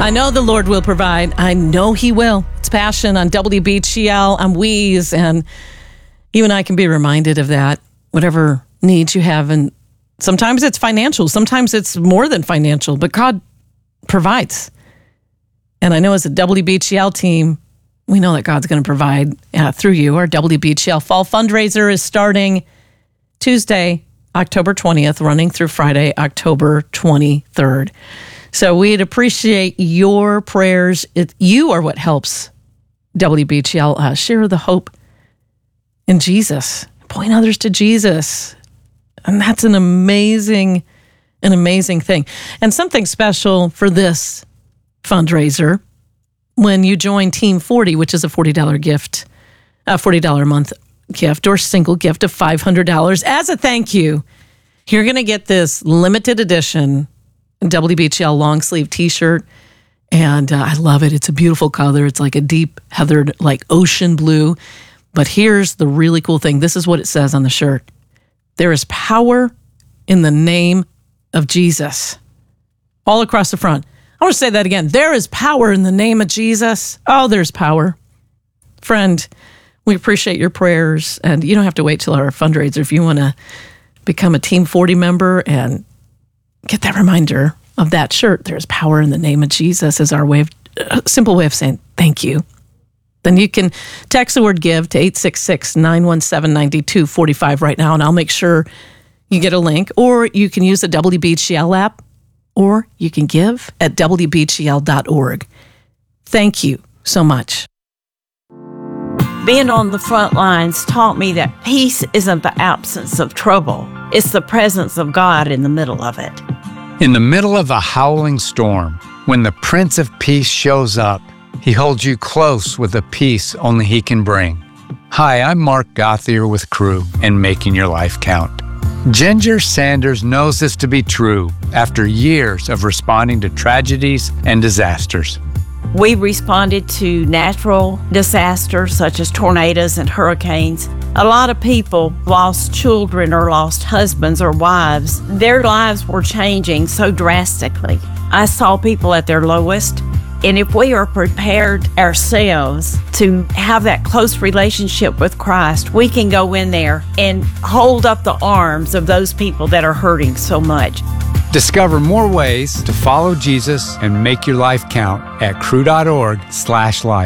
I know the Lord will provide. I know He will. It's Passion on WBGL. I'm Weeze, and you and I can be reminded of that, whatever needs you have. And sometimes it's financial. Sometimes it's more than financial, but God provides. And I know as a WBGL team, we know that God's going to provide through you. Our WBGL Fall Fundraiser is starting Tuesday, October 20th, running through Friday, October 23rd. So we'd appreciate your prayers. You are what helps WBGL share the hope in Jesus, point others to Jesus. And that's an amazing thing. And something special for this fundraiser, when you join Team 40, which is a $40 gift, a $40 a month gift or single gift of $500 as a thank you, you're going to get this limited edition WBGL long sleeve t-shirt. And I love it. It's a beautiful color. It's like a deep heathered, like ocean blue. But here's the really cool thing. This is what it says on the shirt. There is power in the name of Jesus. All across the front. I want to say that again. There is power in the name of Jesus. Oh, there's power. Friend, we appreciate your prayers. And you don't have to wait till our fundraiser if you want to become a Team 40 member and get that reminder of that shirt. There's power in the name of Jesus as our simple way of saying thank you. Then you can text the word give to 866-917-9245 right now, and I'll make sure you get a link. Or you can use the WBGL app, or you can give at WBGL.org. Thank you so much. Being on the front lines taught me that peace isn't the absence of trouble. It's the presence of God in the middle of it. In the middle of a howling storm, when the Prince of Peace shows up, He holds you close with a peace only He can bring. Hi, I'm Mark Gothier with Crew and Making Your Life Count. Ginger Sanders knows this to be true after years of responding to tragedies and disasters. We responded to natural disasters such as tornadoes and hurricanes. A lot of people lost children or lost husbands or wives. Their lives were changing so drastically. I saw people at their lowest. And if we are prepared ourselves to have that close relationship with Christ, we can go in there and hold up the arms of those people that are hurting so much. Discover more ways to follow Jesus and make your life count at crew.org/life.